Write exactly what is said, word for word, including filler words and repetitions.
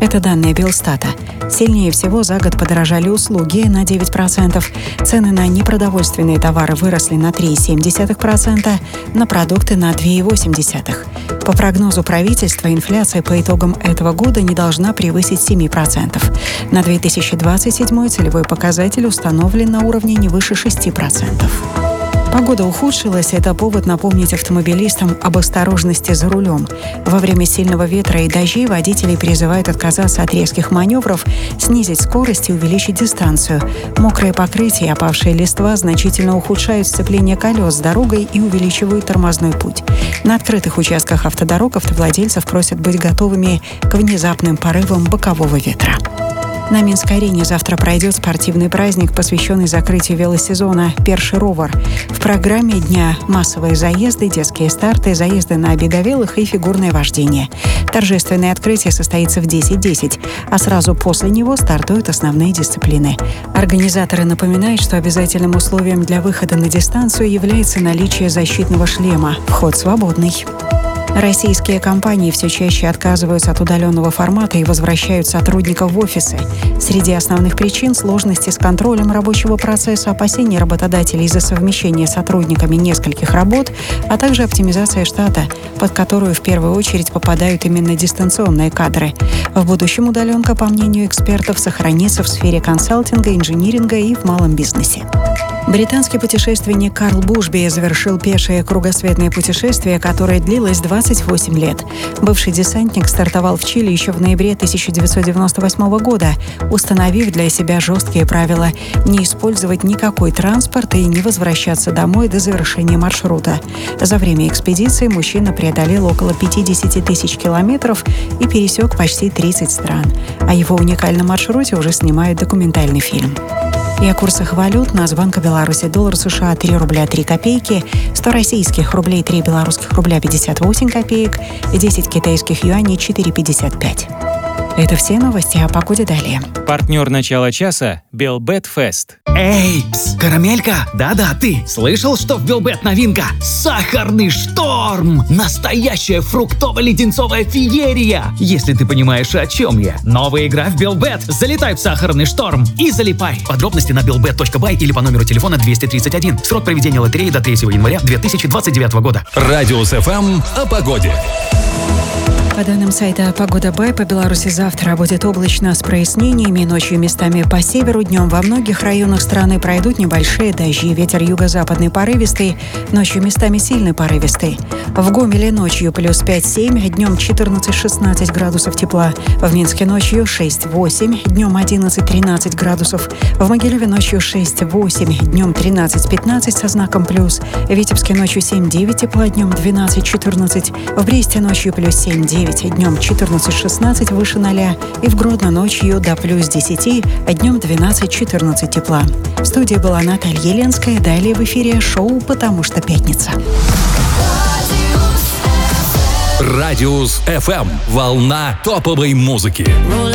Это данные Белстата. Сильнее всего за год подорожали услуги на девять процентов, цены на непродовольственные товары выросли на три целых семь десятых процента, на продукты на два целых восемь десятых процента. По прогнозу правительства, инфляция по итогам этого года не должна превысить семь процентов. На две тысячи двадцать седьмой целевой показатель установлен на уровне не выше шести процентов. Погода ухудшилась, это повод напомнить автомобилистам об осторожности за рулем. Во время сильного ветра и дождей водители призывают отказаться от резких маневров, снизить скорость и увеличить дистанцию. Мокрое покрытие и опавшие листва значительно ухудшают сцепление колес с дорогой и увеличивают тормозной путь. На открытых участках автодорог автовладельцев просят быть готовыми к внезапным порывам бокового ветра. На Минской арене завтра пройдет спортивный праздник, посвященный закрытию велосезона «Перший ровер». В программе дня массовые заезды, детские старты, заезды на беговелых и фигурное вождение. Торжественное открытие состоится в десять десять, а сразу после него стартуют основные дисциплины. Организаторы напоминают, что обязательным условием для выхода на дистанцию является наличие защитного шлема. Вход свободный. Российские компании все чаще отказываются от удаленного формата и возвращают сотрудников в офисы. Среди основных причин – сложности с контролем рабочего процесса, опасения работодателей из-за совмещения с сотрудниками нескольких работ, а также оптимизация штата, под которую в первую очередь попадают именно дистанционные кадры. В будущем удаленка, по мнению экспертов, сохранится в сфере консалтинга, инжиниринга и в малом бизнесе. Британский путешественник Карл Бушби завершил пешее кругосветное путешествие, которое длилось двадцать восемь лет. Бывший десантник стартовал в Чили еще в ноябре тысяча девятьсот девяносто восьмого года, установив для себя жесткие правила не использовать никакой транспорт и не возвращаться домой до завершения маршрута. За время экспедиции мужчина преодолел около пятьдесят тысяч километров и пересек почти тридцать стран. О его уникальном маршруте уже снимают документальный фильм. И о курсах валют. Нацбанка Беларуси: доллар США три рубля три копейки, сто российских рублей три белорусских рубля пятьдесят восемь копеек, десять китайских юаней четыре пятьдесят пять. Это все новости, о погоде далее. Партнер начала часа – Белбет Фест. Эй, пс, карамелька, да-да, ты слышал, что в Белбет новинка? Сахарный шторм! Настоящая фруктово-леденцовая феерия! Если ты понимаешь, о чем я. Новая игра в Белбет. Залетай в сахарный шторм и залипай. Подробности на белбет точка бай или по номеру телефона двести тридцать один. Срок проведения лотереи до третьего января две тысячи двадцать девятого года. Радиус эф эм о погоде. По данным сайта «Погода Бай», по Беларуси завтра будет облачно с прояснениями, ночью местами по северу, днем во многих районах страны пройдут небольшие дожди, ветер юго-западный порывистый, ночью местами сильный порывистый. В Гомеле ночью плюс пять-семь, днем четырнадцать-шестнадцать градусов тепла, в Минске ночью шесть-восемь, днем одиннадцать-тринадцать градусов, в Могилеве ночью шесть-восемь, днем тринадцать-пятнадцать со знаком плюс, в Витебске ночью семь-девять тепла, днем двенадцать-четырнадцать, в Бресте ночью плюс семь-девять, днем четырнадцать-шестнадцать выше ноля, и в Гродно ночью до плюс десять, а днем двенадцать-четырнадцать тепла. В студии была Наталья Еленская. Далее в эфире шоу «Потому что пятница». Радиус эф эм. Волна топовой музыки.